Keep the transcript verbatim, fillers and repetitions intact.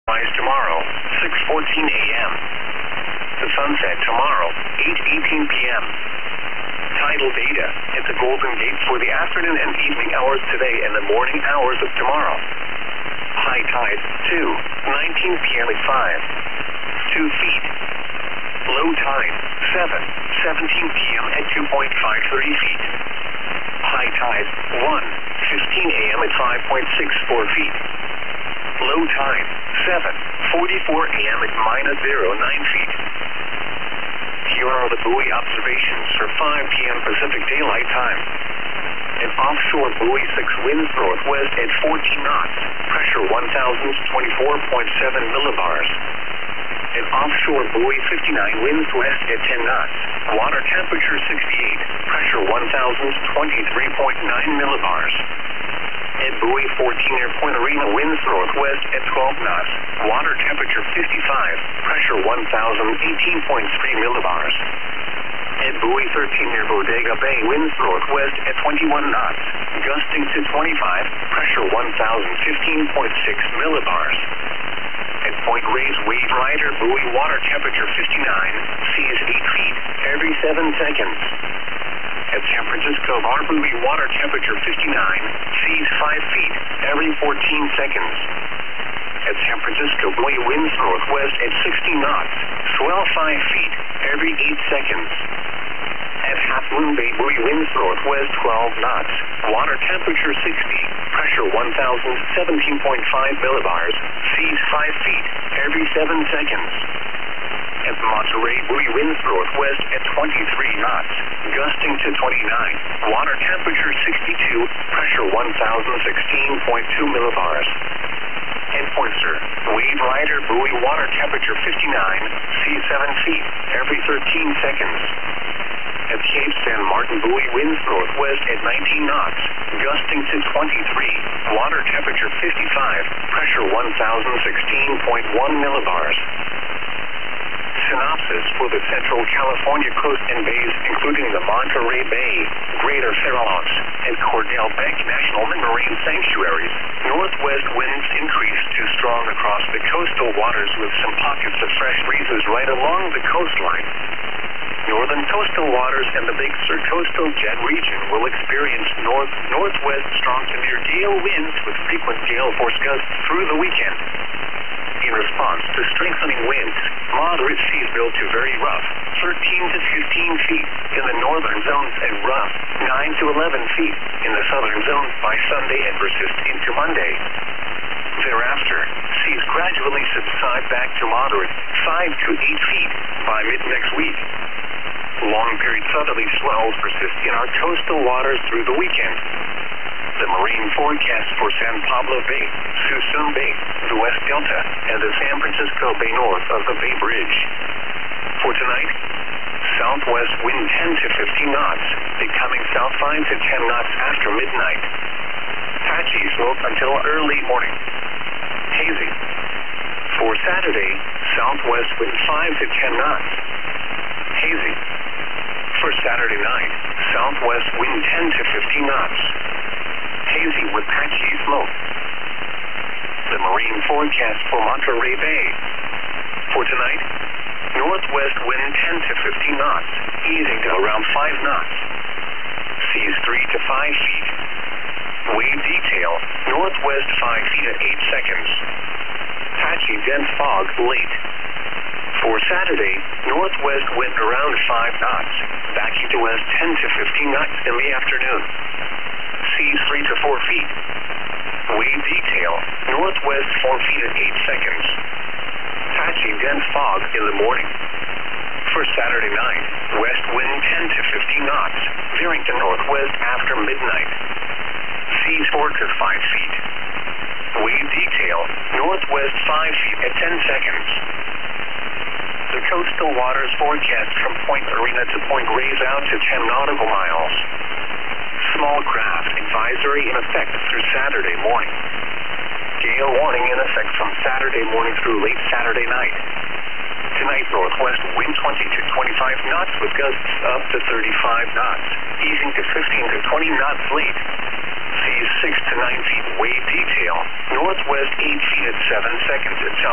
Rise tomorrow, six fourteen a m The sunset tomorrow, eight eighteen p m Tidal data at the Golden Gate for the afternoon and evening hours today and the morning hours of tomorrow. High tide, two nineteen p m at five, two feet. Low tide, seven seventeen p m at two point five three feet. High tide, one fifteen a m at five point six four feet. Low tide, seven forty-four a m at minus zero nine feet. Here are the buoy observations for five p m Pacific Daylight Time. An offshore buoy six winds northwest at fourteen knots, pressure one thousand twenty-four point seven millibars. An offshore buoy fifty-nine winds west at ten knots, water temperature sixty-eight, pressure one thousand twenty-three point nine millibars. At buoy fourteen near Point Arena, winds northwest at twelve knots, water temperature fifty-five, pressure one thousand eighteen point three millibars. At buoy thirteen near Bodega Bay, winds northwest at twenty-one knots, gusting to twenty-five, pressure one thousand fifteen point six millibars. At Point Reyes Wave Rider buoy, water temperature fifty-nine, seas eight feet every seven seconds. At San Francisco Bar buoy, water temperature fifty-nine, seas five feet every fourteen seconds. At San Francisco buoy, winds northwest at sixty knots, swell five feet every eight seconds. At Half Moon Bay buoy, winds northwest twelve knots, water temperature sixty, pressure one thousand seventeen point five millibars, seas five feet every seven seconds. At Monterey buoy, winds northwest at twenty-three knots, gusting to twenty-nine, water temperature sixty-two, pressure one thousand sixteen point two millibars. At Poinsett, Wave Rider buoy, water temperature fifty-nine, seas seven feet every thirteen seconds. At Cape San Martin buoy, winds northwest at nineteen knots, gusting to twenty-three, water temperature fifty-five, pressure one thousand sixteen point one millibars. Synopsis for the Central California coast and bays, including the Monterey Bay, Greater Farallones, and Cordell Bank National Marine Sanctuaries. Northwest winds increase to strong across the coastal waters with some pockets of fresh breezes right along the coastline. Northern coastal waters and the Big Sur coastal jet region will experience north-northwest strong to near gale winds with frequent gale force gusts through the weekend. In response to strengthening winds, moderate seas build to very rough, thirteen to fifteen feet in the northern zones and rough, nine to eleven feet in the southern zones by Sunday and persist into Monday. Thereafter, seas gradually subside back to moderate, five to eight feet by mid-next week. Long-period southerly swells persist in our coastal waters through the weekend. The marine forecast for San Pablo Bay, Suisun Bay, the West Delta, and the San Francisco Bay north of the Bay Bridge. For tonight, southwest wind ten to fifteen knots, becoming south five to ten knots after midnight. Patchy slope until early morning. Hazy. For Saturday, southwest wind five to ten knots. Hazy. For Saturday night, southwest wind ten to fifteen knots. Hazy with patchy smoke. The marine forecast for Monterey Bay. For tonight, northwest wind ten to fifteen knots, easing to around five knots. Seas three to five feet. Wave detail, northwest five feet at eight seconds. Patchy dense fog late. For Saturday, northwest wind around five knots, backing to west ten to fifteen knots in the afternoon. Seas three to four feet. Wave detail, northwest four feet at eight seconds. Patchy dense fog in the morning. For Saturday night, west wind ten to fifteen knots, veering to northwest after midnight. Seas four to five feet. Wave detail, northwest five feet at ten seconds. The coastal waters forecast from Point Arena to Point Reyes out to ten nautical miles. Small craft advisory in effect through Saturday morning. Gale warning in effect from Saturday morning through late Saturday night. Tonight, northwest wind twenty to twenty-five knots with gusts up to thirty-five knots, easing to fifteen to twenty knots late. Seas six to nine feet. Wave detail, northwest eight feet at seven seconds at south.